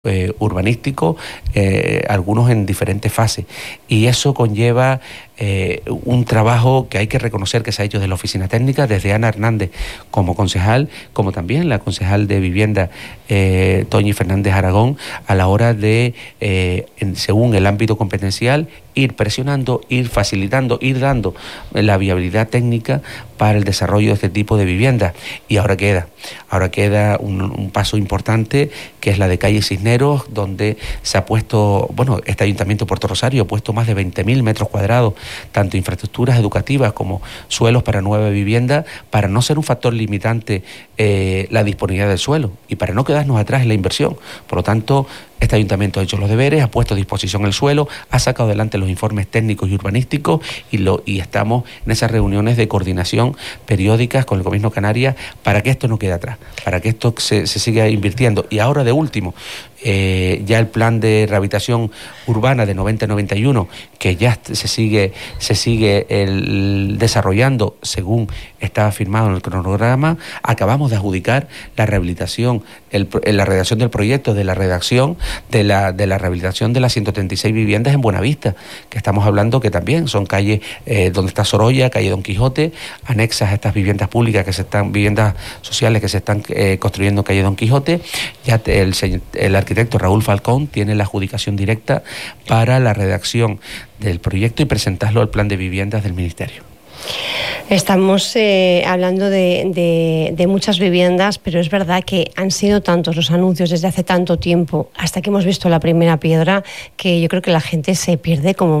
urbanístico, algunos en diferentes fases, y eso conlleva un trabajo que hay que reconocer que se ha hecho desde la oficina técnica, desde Ana Hernández como concejal, como también la concejal de vivienda Toñi Fernández Aragón, a la hora de, según el ámbito competencial, ir presionando, ir facilitando, ir dando la viabilidad técnica para el desarrollo de este tipo de viviendas. Y ahora queda un paso importante, que es la de calle Cisneros, donde se ha puesto, este Ayuntamiento de Puerto Rosario ha puesto más de 20.000 metros cuadrados, tanto infraestructuras educativas como suelos para nueva vivienda, para no ser un factor limitante la disponibilidad del suelo y para no quedarnos atrás en la inversión. Por lo tanto, este ayuntamiento ha hecho los deberes, ha puesto a disposición el suelo, ha sacado adelante los informes técnicos y urbanísticos y estamos en esas reuniones de coordinación periódicas con el Gobierno de Canarias para que esto no quede atrás, para que esto se siga invirtiendo. Y ahora, de último, ya el plan de rehabilitación urbana de 90-91, que ya se sigue desarrollando según estaba firmado en el cronograma. Acabamos de adjudicar la rehabilitación, la redacción del proyecto, de la redacción de la rehabilitación de las 136 viviendas en Buenavista, que estamos hablando que también son calles donde está Sorolla, calle Don Quijote, anexas a estas viviendas públicas viviendas sociales que se están construyendo en calle Don Quijote. Ya el arquitecto Raúl Falcón tiene la adjudicación directa para la redacción del proyecto y presentarlo al plan de viviendas del Ministerio. Estamos hablando de muchas viviendas, pero es verdad que han sido tantos los anuncios desde hace tanto tiempo hasta que hemos visto la primera piedra, que yo creo que la gente se pierde como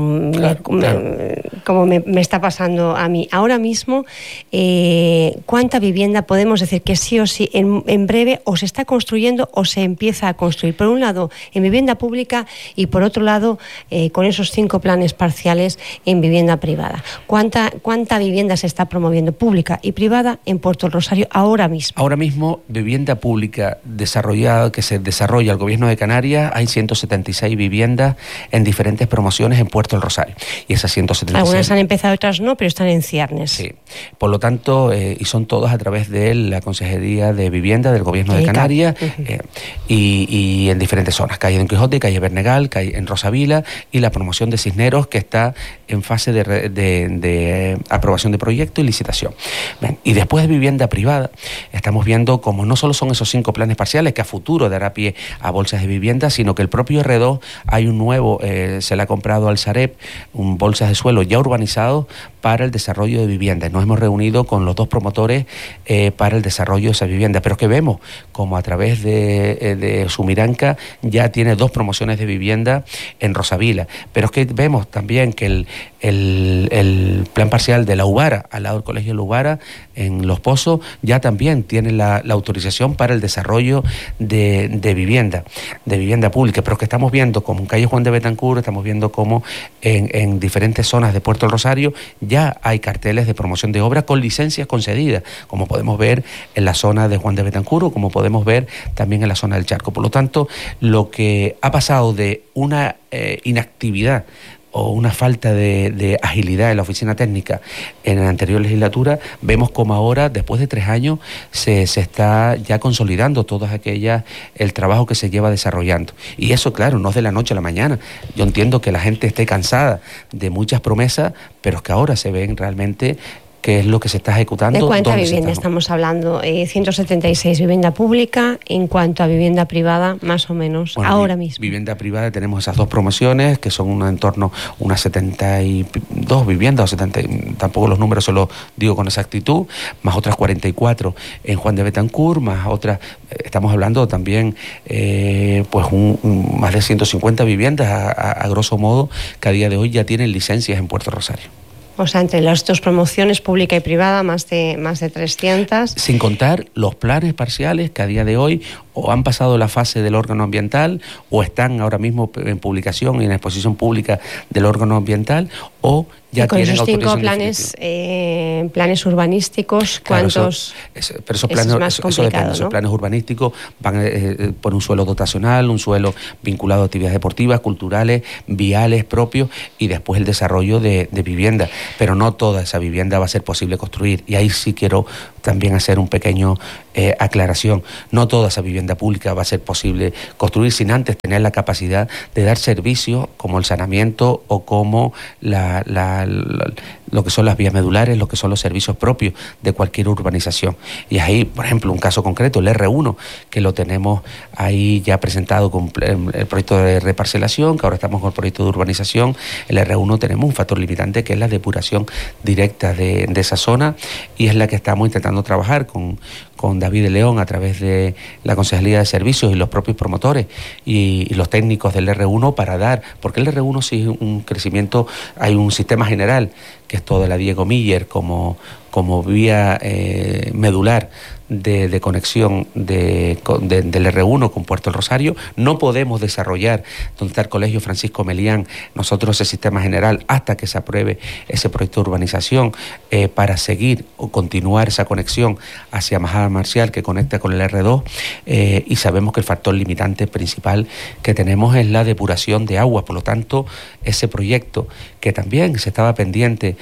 me está pasando a mí. Ahora mismo, ¿cuánta vivienda podemos decir que sí o sí en breve o se está construyendo o se empieza a construir? Por un lado, en vivienda pública y por otro lado, con esos 5 planes parciales en vivienda privada. ¿Cuánta vivienda se está promoviendo pública y privada en Puerto Rosario ahora mismo? Ahora mismo, vivienda pública desarrollada, que se desarrolla el Gobierno de Canarias, hay 176 viviendas en diferentes promociones en Puerto del Rosario. Y esas 176... Algunas han empezado, otras no, pero están en ciernes. Sí. Por lo tanto, y son todas a través de la Consejería de Vivienda del Gobierno de Canarias, y en diferentes zonas. Calle Don Quijote, calle Bernegal, calle en Rosavila, y la promoción de Cisneros, que está en fase de aprobación de proyecto y licitación. Bien, y después de vivienda privada, estamos viendo como no solo son esos 5 planes parciales que a futuro dará pie a bolsas de vivienda, sino que el propio R2 hay un nuevo, se le ha comprado al Sareb, bolsas de suelo ya urbanizados para el desarrollo de viviendas. Nos hemos reunido con los 2 promotores para el desarrollo de esa vivienda, pero es que vemos como a través de Sumiranca ya tiene 2 promociones de vivienda en Rosavila, pero es que vemos también que el plan parcial de la Ubara, al lado del Colegio La Ubara, en Los Pozos, ya también tiene la autorización para el desarrollo de vivienda pública, pero que estamos viendo como en calle Juan de Betancourt, estamos viendo como en diferentes zonas de Puerto del Rosario ya hay carteles de promoción de obra con licencias concedidas, como podemos ver en la zona de Juan de Betancourt o como podemos ver también en la zona del Charco. Por lo tanto, lo que ha pasado de una inactividad o una falta de agilidad en la oficina técnica en la anterior legislatura, vemos como ahora, después de 3 años, se está ya consolidando el trabajo que se lleva desarrollando. Y eso, claro, no es de la noche a la mañana. Yo entiendo que la gente esté cansada de muchas promesas, pero es que ahora se ven realmente qué es lo que se está ejecutando. ¿De cuánta vivienda estamos hablando? 176 vivienda pública. En cuanto a vivienda privada, más o menos, ahora mismo. Vivienda privada tenemos esas 2 promociones, que son en torno a unas 72 viviendas, o 70, tampoco los números se los digo con exactitud, más otras 44 en Juan de Betancourt, más otras, estamos hablando también, más de 150 viviendas, a grosso modo, que a día de hoy ya tienen licencias en Puerto Rosario. O sea, entre las 2 promociones, pública y privada, más de 300. Sin contar los planes parciales que a día de hoy o han pasado la fase del órgano ambiental o están ahora mismo en publicación y en exposición pública del órgano ambiental, o ya tienen autorización. Con esos 5 planes urbanísticos, ¿cuántos? Claro, pero esos planes, eso depende, ¿no? Esos planes urbanísticos van por un suelo dotacional, un suelo vinculado a actividades deportivas, culturales, viales propios, y después el desarrollo de vivienda. Pero no toda esa vivienda va a ser posible construir. Y ahí sí quiero también hacer un pequeño aclaración. No toda esa vivienda pública va a ser posible construir sin antes tener la capacidad de dar servicios como el saneamiento o como lo que son las vías medulares, lo que son los servicios propios de cualquier urbanización. Y ahí, por ejemplo, un caso concreto, el R1, que lo tenemos ahí ya presentado con el proyecto de reparcelación, que ahora estamos con el proyecto de urbanización. El R1 tenemos un factor limitante que es la depuración directa de esa zona, y es la que estamos intentando trabajar con David de León a través de la Concejalía de Servicios y los propios promotores y los técnicos del R1 para dar, porque el R1 sí es un crecimiento, hay un sistema general que es todo de la Diego Miller como vía medular de conexión del R1 con Puerto del Rosario. No podemos desarrollar donde está el Colegio Francisco Melián nosotros ese sistema general hasta que se apruebe ese proyecto de urbanización para seguir o continuar esa conexión hacia Majada Marcial que conecta con el R2, y sabemos que el factor limitante principal que tenemos es la depuración de agua. Por lo tanto, ese proyecto que también se estaba pendiente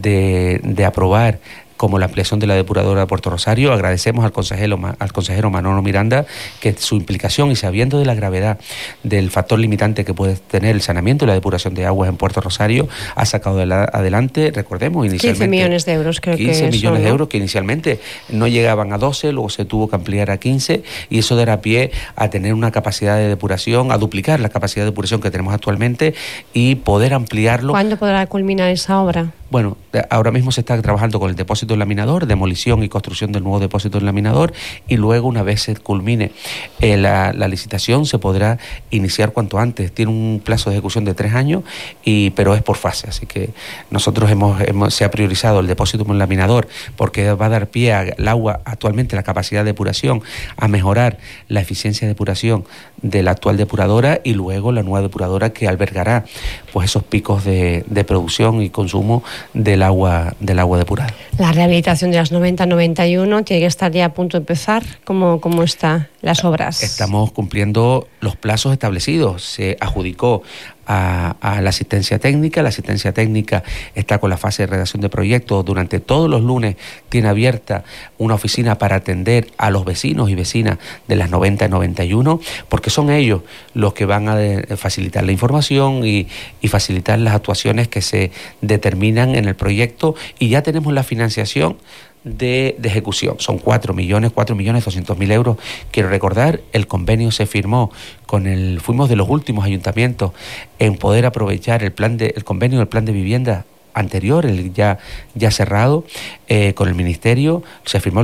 de aprobar, como la ampliación de la depuradora de Puerto Rosario, agradecemos al consejero Manolo Miranda que su implicación, y sabiendo de la gravedad del factor limitante que puede tener el saneamiento y la depuración de aguas en Puerto Rosario, ha sacado adelante, recordemos, inicialmente 15 millones de euros, creo 15 que millones de euros que inicialmente no llegaban a 12, luego se tuvo que ampliar a 15, y eso dará pie a tener una capacidad de depuración, a duplicar la capacidad de depuración que tenemos actualmente y poder ampliarlo. ¿Cuándo podrá culminar esa obra? Bueno, ahora mismo se está trabajando con el depósito del laminador, demolición y construcción del nuevo depósito del laminador, y luego, una vez se culmine la licitación, se podrá iniciar cuanto antes. Tiene un plazo de ejecución de 3 años, pero es por fase, así que nosotros se ha priorizado el depósito del laminador porque va a dar pie al agua, actualmente la capacidad de depuración, a mejorar la eficiencia de depuración de la actual depuradora, y luego la nueva depuradora que albergará pues esos picos de producción y consumo del agua depurada. La rehabilitación de las 90-91 tiene que estar ya a punto de empezar. ¿Cómo están las obras? Estamos cumpliendo los plazos establecidos. Se adjudicó a la asistencia técnica. La asistencia técnica está con la fase de redacción de proyectos. Durante todos los lunes tiene abierta una oficina para atender a los vecinos y vecinas de las 90-91, porque son ellos los que van a facilitar la información y facilitar las actuaciones que se determinan en el proyecto, y ya tenemos la financiación de ejecución. Son 4.200.000 euros. Quiero recordar, el convenio se firmó fuimos de los últimos ayuntamientos en poder aprovechar el convenio del plan de vivienda anterior, el ya cerrado, con el Ministerio. Se firmó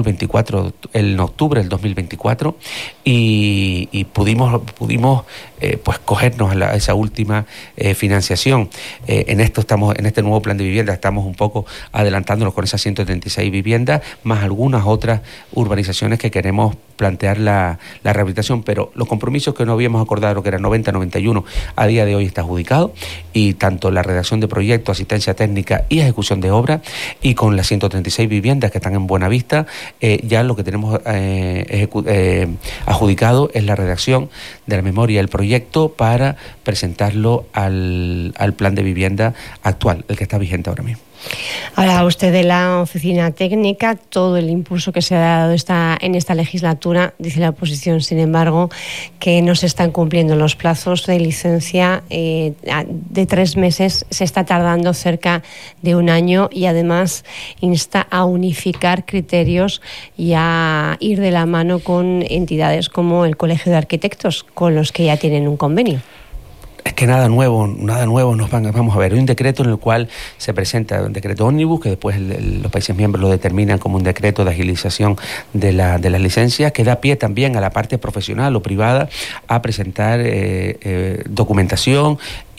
en octubre del 2024, y pudimos pues cogernos a esa última financiación. En este nuevo plan de vivienda estamos un poco adelantándonos con esas 136 viviendas, más algunas otras urbanizaciones que queremos plantear la rehabilitación, pero los compromisos que no habíamos acordado, que eran 90-91, a día de hoy está adjudicado, y tanto la redacción de proyectos, asistencia técnica y ejecución de obra, y con las 136 viviendas que están en Buenavista, ya lo que tenemos adjudicado es la redacción de la memoria del proyecto para presentarlo al plan de vivienda actual, el que está vigente ahora mismo. Habla usted de la oficina técnica, todo el impulso que se ha dado en esta legislatura. Dice la oposición, sin embargo, que no se están cumpliendo los plazos de licencia de 3 meses, se está tardando cerca de 1 año, y además insta a unificar criterios y a ir de la mano con entidades como el Colegio de Arquitectos, con los que ya tienen un convenio. Es que nada nuevo vamos a ver. Hay un decreto en el cual se presenta un decreto ómnibus, que después los países miembros lo determinan como un decreto de agilización de las licencias, que da pie también a la parte profesional o privada a presentar documentación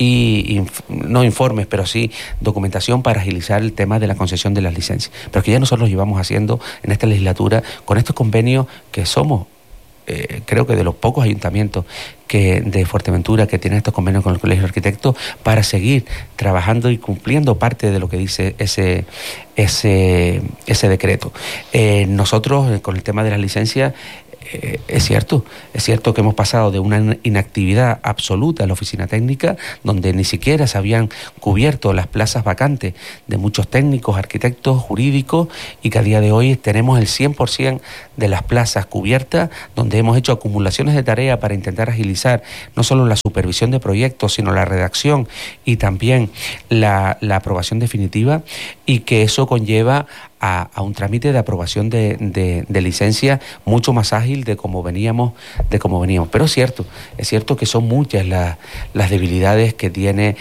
no informes, pero sí documentación para agilizar el tema de la concesión de las licencias. Pero que ya nosotros lo llevamos haciendo en esta legislatura con estos convenios, que somos creo que de los pocos ayuntamientos de Fuerteventura que tienen estos convenios con el Colegio de Arquitectos, para seguir trabajando y cumpliendo parte de lo que dice ese decreto. Nosotros, con el tema de las licencias, es cierto que hemos pasado de una inactividad absoluta en la oficina técnica, donde ni siquiera se habían cubierto las plazas vacantes de muchos técnicos, arquitectos, jurídicos, y que a día de hoy tenemos el 100% de las plazas cubiertas, donde hemos hecho acumulaciones de tarea para intentar agilizar no solo la supervisión de proyectos, sino la redacción y también la aprobación definitiva, y que eso conlleva a un trámite de aprobación de licencia mucho más ágil de como veníamos. Pero es cierto que son muchas las debilidades que tiene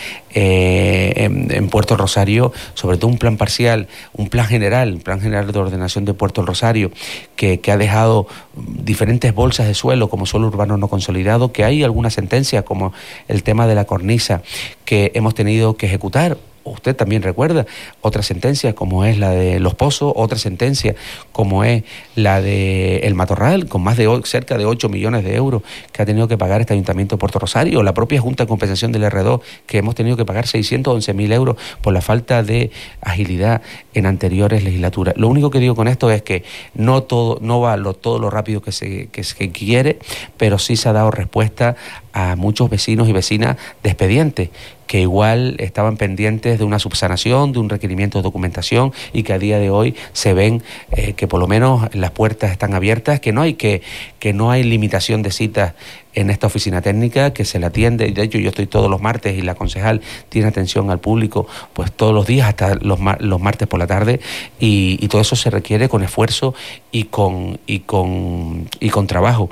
en Puerto Rosario, sobre todo un plan parcial, un plan general de ordenación de Puerto Rosario, que ha dejado diferentes bolsas de suelo como suelo urbano no consolidado, que hay algunas sentencias como el tema de la cornisa que hemos tenido que ejecutar. Usted también recuerda otra sentencia como es la de Los Pozos, otra sentencia como es la de El Matorral, con más de cerca de 8 millones de euros que ha tenido que pagar este Ayuntamiento de Puerto Rosario, la propia Junta de Compensación del R2, que hemos tenido que pagar 611.000 euros por la falta de agilidad en anteriores legislaturas. Lo único que digo con esto es que no va todo lo rápido que se quiere, pero sí se ha dado respuesta a muchos vecinos y vecinas de expedientes que igual estaban pendientes de una subsanación, de un requerimiento de documentación, y que a día de hoy se ven que por lo menos las puertas están abiertas, que no hay limitación de citas en esta oficina técnica, que se le atiende. De hecho, yo estoy todos los martes y la concejal tiene atención al público pues todos los días, hasta los martes por la tarde, y todo eso se requiere con esfuerzo y con trabajo.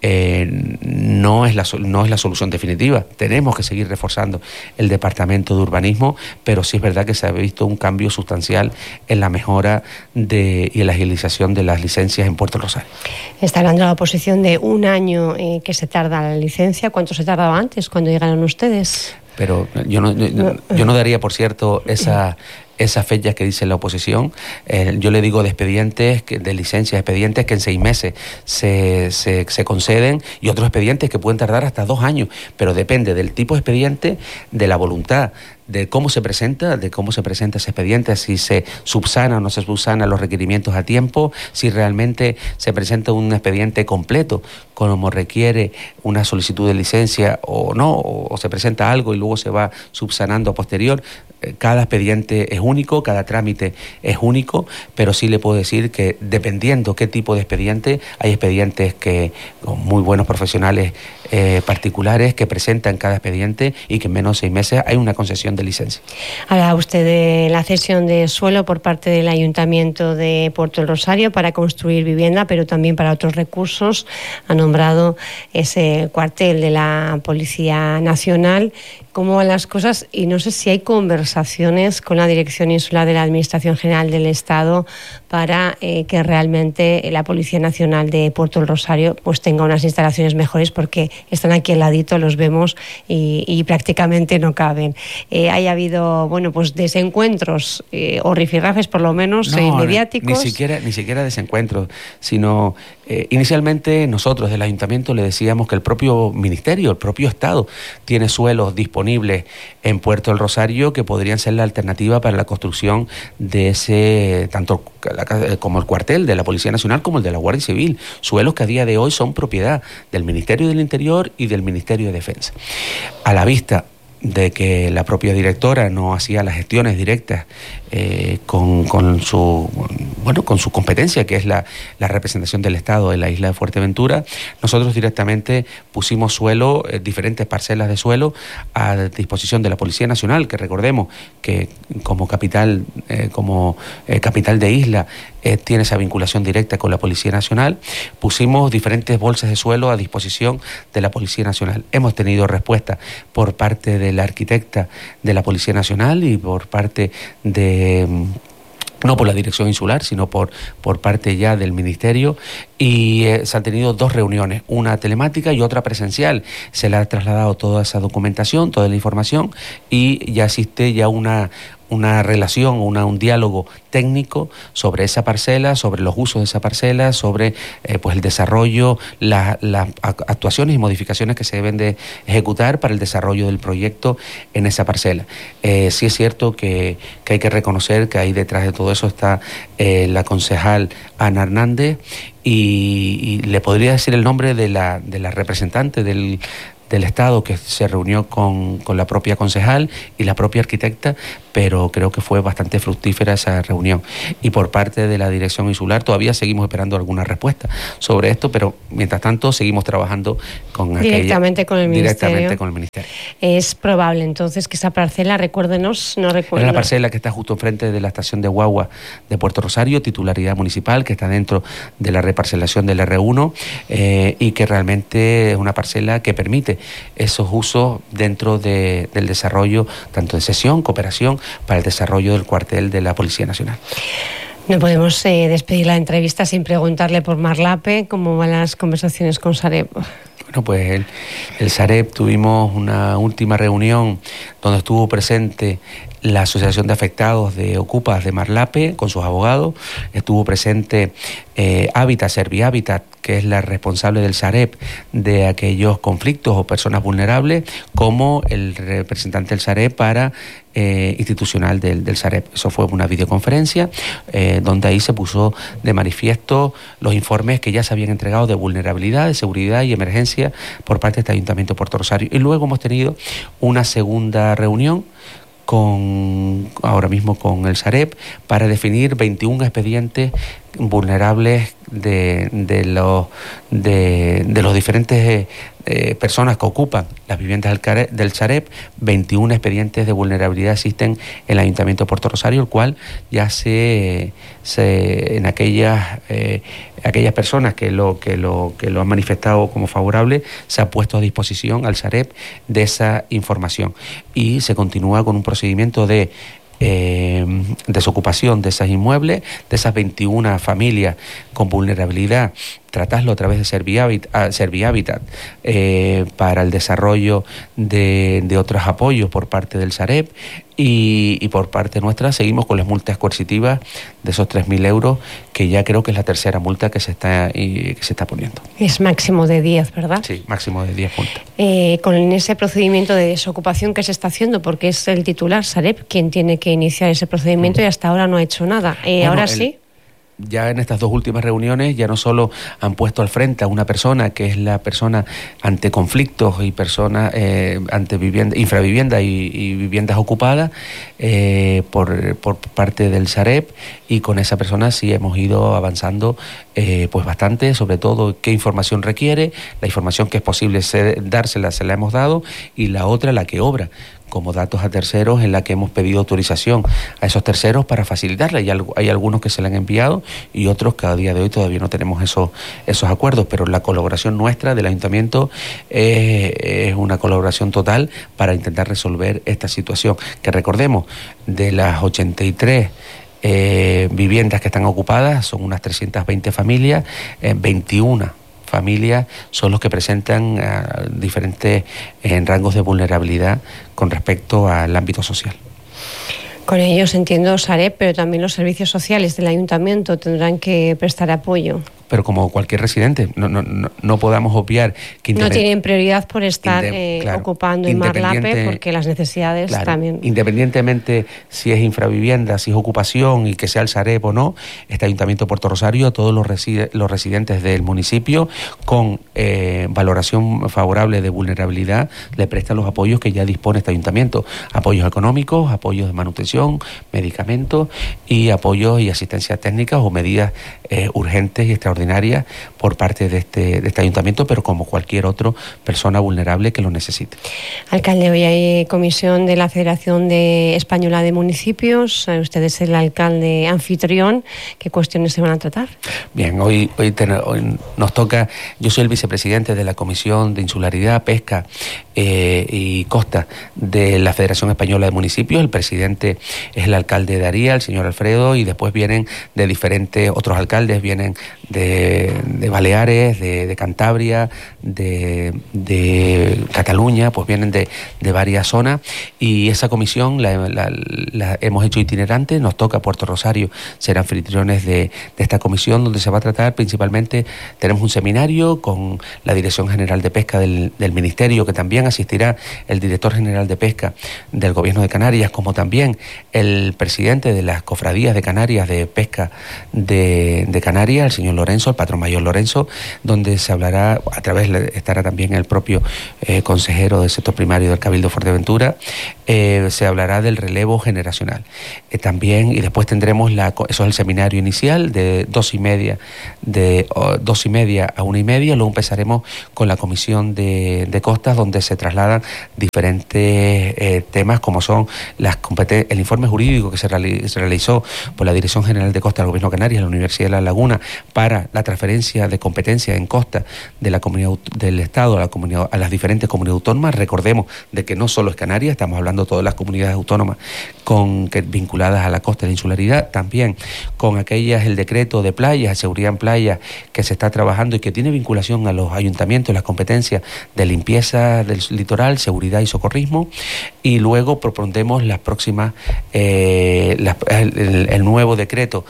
No es la solución definitiva. Tenemos que seguir reforzando el Departamento de Urbanismo, pero sí es verdad que se ha visto un cambio sustancial en la mejora y en la agilización de las licencias en Puerto Rosario. Está hablando la oposición de un año que se tarda la licencia. ¿Cuánto se tardaba antes, cuando llegaron ustedes? Pero yo no daría, por cierto, esas fechas que dice la oposición. Yo le digo de expedientes, de licencias, expedientes que en 6 meses se conceden, y otros expedientes que pueden tardar hasta 2 años, pero depende del tipo de expediente, de la voluntad, de cómo se presenta ese expediente, si se subsana o no se subsana los requerimientos a tiempo, si realmente se presenta un expediente completo como requiere una solicitud de licencia o no, o se presenta algo y luego se va subsanando a posterior. Cada expediente es único, cada trámite es único, pero sí le puedo decir que dependiendo qué tipo de expediente, hay expedientes que con muy buenos profesionales particulares que presentan cada expediente y que en menos de 6 meses hay una concesión de licencia. Habla usted de la cesión de suelo por parte del Ayuntamiento de Puerto del Rosario para construir vivienda, pero también para otros recursos. Ha nombrado ese cuartel de la Policía Nacional. ¿Cómo van las cosas? Y no sé si hay conversaciones con la Dirección Insular de la Administración General del Estado para que realmente la Policía Nacional de Puerto del Rosario pues tenga unas instalaciones mejores, porque están aquí al ladito, los vemos y prácticamente no caben. Haya habido pues desencuentros o rifirrafes, por lo menos mediáticos. Ni siquiera desencuentros, sino inicialmente nosotros del Ayuntamiento le decíamos que el propio Ministerio, el propio Estado tiene suelos disponibles en Puerto del Rosario que podrían ser la alternativa para la construcción de ese, tanto como el cuartel de la Policía Nacional como el de la Guardia Civil, suelos que a día de hoy son propiedad del Ministerio del Interior y del Ministerio de Defensa. A la vista de que la propia directora no hacía las gestiones directas con su competencia, que es la representación del Estado en la isla de Fuerteventura, nosotros directamente pusimos suelo, diferentes parcelas de suelo a disposición de la Policía Nacional, que recordemos que como capital de isla tiene esa vinculación directa con la Policía Nacional. Pusimos diferentes bolsas de suelo a disposición de la Policía Nacional. Hemos tenido respuesta por parte de la arquitecta de la Policía Nacional y por parte no por la Dirección Insular, sino por parte ya del Ministerio, y se han tenido 2 reuniones, una telemática y otra presencial. Se le ha trasladado toda esa documentación, toda la información, y ya existe ya una relación, un diálogo técnico sobre esa parcela, sobre los usos de esa parcela, sobre el desarrollo, las actuaciones y modificaciones que se deben de ejecutar para el desarrollo del proyecto en esa parcela. Sí es cierto que hay que reconocer que ahí detrás de todo eso está la concejal Ana Hernández y le podría decir el nombre de la representante del Estado que se reunió con la propia concejal y la propia arquitecta, pero creo que fue bastante fructífera esa reunión. Y por parte de la Dirección Insular todavía seguimos esperando alguna respuesta sobre esto, pero mientras tanto seguimos trabajando directamente con el Ministerio. Es probable entonces que esa parcela, recuérdenos, no recuerdo. Es la parcela que está justo enfrente de la estación de guagua de Puerto Rosario, titularidad municipal, que está dentro de la reparcelación del R1 y que realmente es una parcela que permite esos usos dentro del desarrollo tanto de cesión, cooperación, para el desarrollo del cuartel de la Policía Nacional. No podemos despedir la entrevista sin preguntarle por Marlape cómo van las conversaciones con Sareb. Bueno, pues el Sareb tuvimos una última reunión donde estuvo presente la Asociación de Afectados de Ocupas de Marlape con sus abogados, estuvo presente Servihabitat, que es la responsable del Sareb de aquellos conflictos o personas vulnerables, como el representante del Sareb institucional del Sareb. Eso fue una videoconferencia donde ahí se puso de manifiesto los informes que ya se habían entregado de vulnerabilidad, de seguridad y emergencia por parte de este Ayuntamiento de Puerto Rosario. Y luego hemos tenido una segunda reunión ahora mismo con el Sareb para definir 21 expedientes vulnerables de los diferentes personas que ocupan las viviendas del Sareb. 21 expedientes de vulnerabilidad existen en el Ayuntamiento de Puerto Rosario, el cual ya en aquellas personas que lo han manifestado como favorable, se ha puesto a disposición al Sareb de esa información y se continúa con un procedimiento de desocupación de esos inmuebles, de esas 21 familias con vulnerabilidad, tratarlo a través de Servihabitat para el desarrollo de otros apoyos por parte del Sareb y por parte nuestra seguimos con las multas coercitivas de esos 3.000 euros, que ya creo que es la tercera multa que se está poniendo. Es máximo de 10, ¿verdad? Sí, máximo de 10 multas. Con ese procedimiento de desocupación que se está haciendo, porque es el titular Sareb quien tiene que iniciar ese procedimiento y hasta ahora no ha hecho nada. Ahora sí. Ya en estas dos últimas reuniones ya no solo han puesto al frente a una persona que es la persona ante conflictos y personas ante infravivienda y viviendas ocupadas por parte del Sareb, y con esa persona sí hemos ido avanzando pues bastante, sobre todo qué información requiere, la información que es posible dársela se la hemos dado, y la otra, la que obra como datos a terceros, en la que hemos pedido autorización a esos terceros para facilitarla. Hay algunos que se le han enviado y otros que a día de hoy todavía no tenemos esos acuerdos, pero la colaboración nuestra del Ayuntamiento es una colaboración total para intentar resolver esta situación, que recordemos, de las 83 viviendas que están ocupadas, son unas 320 familias, 21 familias son los que presentan diferentes rangos de vulnerabilidad con respecto al ámbito social. Con ellos entiendo Sareb, pero también los servicios sociales del Ayuntamiento tendrán que prestar apoyo. Pero como cualquier residente, no podamos obviar que no tienen prioridad por estar ocupando en Marlape, porque las necesidades también. Independientemente si es infravivienda, si es ocupación y que sea el Sareb o no, este Ayuntamiento de Puerto Rosario, a todos los residentes del municipio con valoración favorable de vulnerabilidad, le prestan los apoyos que ya dispone este Ayuntamiento: apoyos económicos, apoyos de manutención, medicamentos y apoyos y asistencia técnica o medidas urgentes y extraordinarias por parte de este Ayuntamiento, pero como cualquier otra persona vulnerable que lo necesite. Alcalde, hoy hay comisión de la Federación Española de Municipios. Usted es el alcalde anfitrión. ¿Qué cuestiones se van a tratar? Bien, hoy nos toca. Yo soy el vicepresidente de la Comisión de Insularidad, Pesca y Costa de la Federación Española de Municipios. El presidente es el alcalde de Aría, el señor Alfredo, y después vienen de diferentes otros alcaldes, vienen de Baleares, de Cantabria, de Cataluña, pues vienen de varias zonas, y esa comisión la hemos hecho itinerante. Nos toca a Puerto Rosario ser anfitriones de esta comisión, donde se va a tratar principalmente, tenemos un seminario con la Dirección General de Pesca del Ministerio, que también asistirá el Director General de Pesca del Gobierno de Canarias, como también el presidente de las cofradías de Canarias de pesca de Canarias, el señor Lorenzo, el patrón mayor Lorenzo, donde se hablará, estará también el propio consejero del sector primario del Cabildo Fuerteventura, se hablará del relevo generacional. También, y después tendremos eso es el seminario inicial de 2:30 a 1:30, luego empezaremos con la comisión de costas, donde se trasladan diferentes temas como son el informe jurídico que se realizó por la Dirección General de Costas del Gobierno de Canarias, la Universidad de La Laguna, para la transferencia de competencias en costa de la comunidad del Estado a las diferentes comunidades autónomas. Recordemos de que no solo es Canarias, estamos hablando de todas las comunidades autónomas vinculadas a la costa de la insularidad, también con el decreto de playas, seguridad en playas, que se está trabajando y que tiene vinculación a los ayuntamientos, las competencias de limpieza del litoral, seguridad y socorrismo, y luego propondremos las próximas, el nuevo decreto,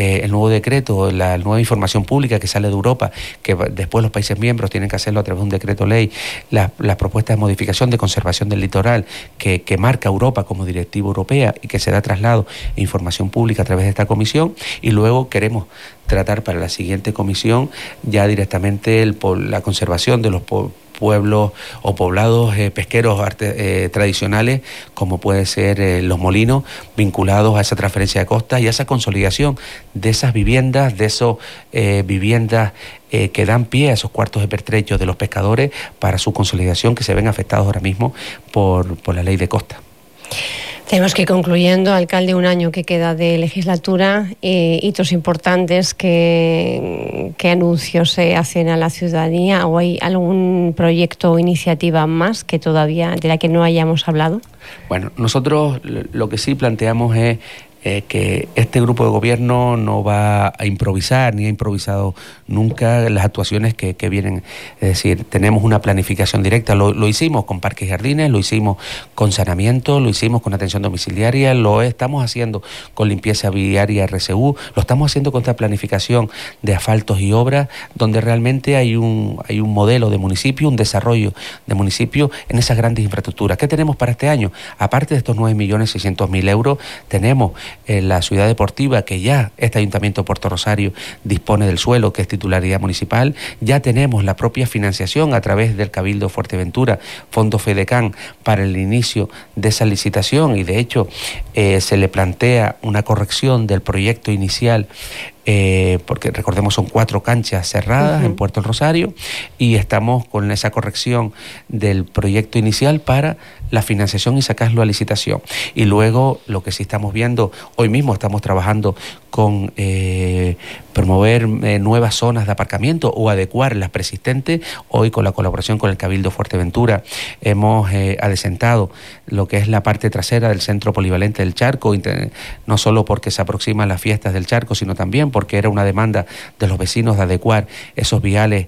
la nueva información pública que sale de Europa, que después los países miembros tienen que hacerlo a través de un decreto ley, las propuestas de modificación de conservación del litoral que marca Europa como directiva europea y que se da traslado e información pública a través de esta comisión, y luego queremos tratar para la siguiente comisión ya directamente la conservación de los pueblos o poblados pesqueros tradicionales, como puede ser los molinos, vinculados a esa transferencia de costas y a esa consolidación de esas viviendas, viviendas que dan pie a esos cuartos de pertrecho de los pescadores para su consolidación, que se ven afectados ahora mismo por la ley de costa. Tenemos que ir concluyendo, alcalde, un año que queda de legislatura, hitos importantes, ¿qué anuncios se hacen a la ciudadanía? ¿O hay algún proyecto o iniciativa más que todavía de la que no hayamos hablado? Bueno, nosotros lo que sí planteamos es que este grupo de gobierno no va a improvisar, ni ha improvisado nunca las actuaciones que vienen. Es decir, tenemos una planificación directa, lo hicimos con parques y jardines, lo hicimos con saneamiento, lo hicimos con atención domiciliaria, lo estamos haciendo con limpieza viaria RCU, lo estamos haciendo con esta planificación de asfaltos y obras, donde realmente hay un modelo de municipio, un desarrollo de municipio en esas grandes infraestructuras. ¿Qué tenemos para este año? Aparte de estos 9.600.000 euros, tenemos la ciudad deportiva, que ya este Ayuntamiento de Puerto Rosario dispone del suelo, que es titularidad municipal. Ya tenemos la propia financiación a través del Cabildo Fuerteventura, Fondo FEDECAN, para el inicio de esa licitación, y de hecho se le plantea una corrección del proyecto inicial, porque recordemos son 4 canchas cerradas en Puerto Rosario, y estamos con esa corrección del proyecto inicial para la financiación y sacarlo a licitación. Y luego lo que sí estamos viendo, hoy mismo estamos trabajando con promover nuevas zonas de aparcamiento o adecuar las preexistentes. Hoy, con la colaboración con el Cabildo Fuerteventura, hemos adecentado lo que es la parte trasera del centro polivalente del Charco, no solo porque se aproximan las fiestas del Charco, sino también porque era una demanda de los vecinos de adecuar esos viales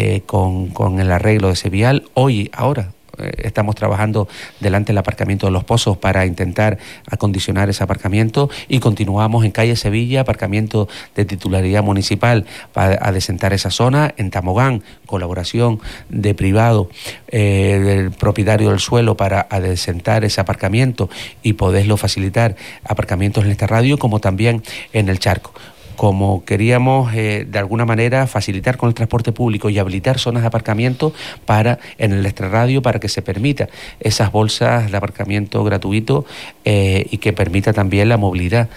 con el arreglo de ese vial. Ahora estamos trabajando delante del aparcamiento de Los Pozos para intentar acondicionar ese aparcamiento, y continuamos en calle Sevilla, aparcamiento de titularidad municipal, para adecentar esa zona. En Tamogán, colaboración de privado del propietario del suelo para adecentar ese aparcamiento y poderlo facilitar aparcamientos en este radio, como también en el Charco. Como queríamos de alguna manera facilitar con el transporte público y habilitar zonas de aparcamiento en el extrarradio, para que se permita esas bolsas de aparcamiento gratuito y que permita también la movilidad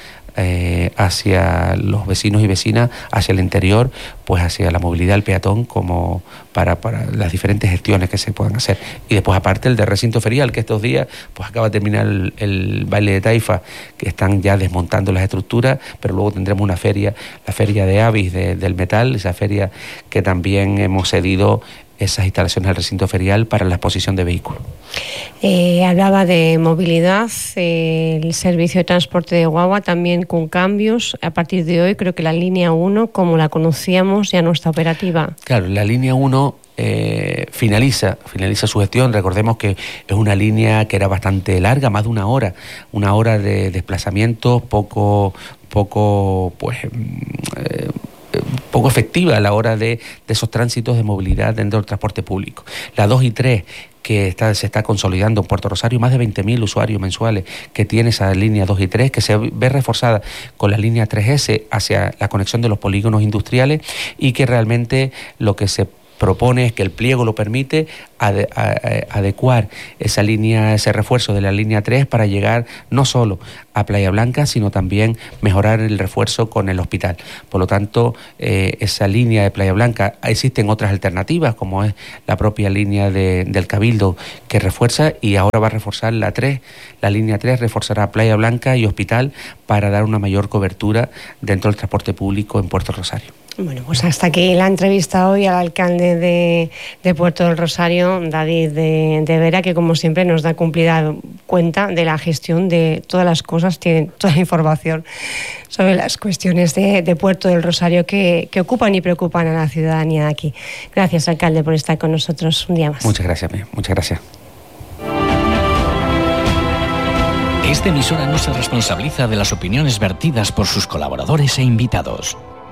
hacia los vecinos y vecinas, hacia el interior, pues hacia la movilidad del peatón, como para las diferentes gestiones que se puedan hacer. Y después, aparte, el de recinto ferial, que estos días pues acaba de terminar el baile de Taifa, que están ya desmontando las estructuras, pero luego tendremos una feria, la feria de Avis del metal, esa feria que también hemos cedido esas instalaciones del recinto ferial para la exposición de vehículos. Hablaba de movilidad, el servicio de transporte de guagua también con cambios. A partir de hoy creo que la línea 1, como la conocíamos, ya no está operativa. Claro, la línea 1 finaliza su gestión. Recordemos que es una línea que era bastante larga, más de una hora de desplazamiento, poco pues poco efectiva a la hora de esos tránsitos de movilidad dentro del transporte público. La 2 y 3, que se está consolidando en Puerto Rosario, más de 20.000 usuarios mensuales que tiene esa línea 2 y 3, que se ve reforzada con la línea 3S hacia la conexión de los polígonos industriales, y que realmente lo que se propone es que el pliego lo permite adecuar esa línea, ese refuerzo de la línea 3 para llegar no solo a Playa Blanca, sino también mejorar el refuerzo con el hospital. Por lo tanto, esa línea de Playa Blanca, existen otras alternativas, como es la propia línea del Cabildo, que refuerza, y ahora va a reforzar la 3, la línea 3 reforzará Playa Blanca y hospital para dar una mayor cobertura dentro del transporte público en Puerto Rosario. Bueno, pues hasta aquí la entrevista hoy al alcalde de Puerto del Rosario, David de Vera, que como siempre nos da cumplida cuenta de la gestión de todas las cosas, tiene toda la información sobre las cuestiones de Puerto del Rosario que ocupan y preocupan a la ciudadanía de aquí. Gracias, alcalde, por estar con nosotros un día más. Muchas gracias, muchas gracias. Esta emisora no se responsabiliza de las opiniones vertidas por sus colaboradores e invitados.